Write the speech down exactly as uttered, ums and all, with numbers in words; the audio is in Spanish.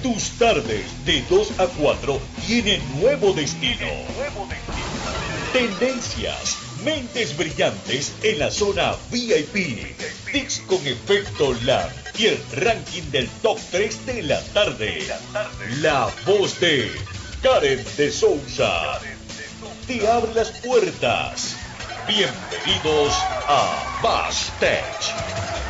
Tus tardes de dos a cuatro tienen nuevo destino. Tendencias, mentes brillantes en la zona V I P. Tics con efecto L A M y el ranking del top tres de la tarde. La voz de Karen de Souza te abre las puertas. Bienvenidos a Backstage.